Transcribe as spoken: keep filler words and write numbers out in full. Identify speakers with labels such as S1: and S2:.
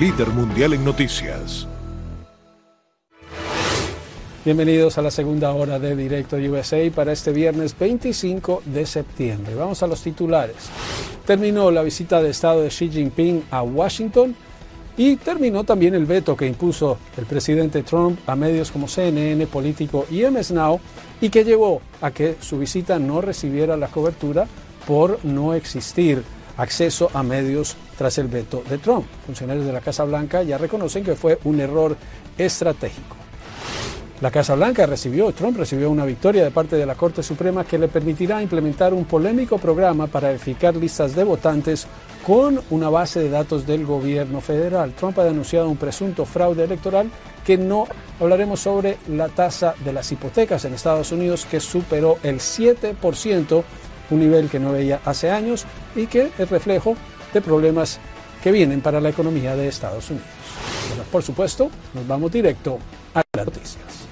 S1: líder mundial en noticias.
S2: Bienvenidos a la segunda hora de Directo U S A para este viernes veinticinco de septiembre. Vamos a los titulares. Terminó la visita de Estado de Xi Jinping a Washington y terminó también el veto que impuso el presidente Trump a medios como C N N, Político y M S Now y que llevó a que su visita no recibiera la cobertura por no existir acceso a medios tras el veto de Trump. Funcionarios de la Casa Blanca ya reconocen que fue un error estratégico. La Casa Blanca recibió, Trump recibió una victoria de parte de la Corte Suprema que le permitirá implementar un polémico programa para verificar listas de votantes con una base de datos del gobierno federal. Trump ha denunciado un presunto fraude electoral que no hablaremos sobre la tasa de las hipotecas en Estados Unidos que superó el siete por ciento, un nivel que no veía hace años y que es reflejo de problemas que vienen para la economía de Estados Unidos. Bueno, por supuesto, nos vamos directo a las noticias.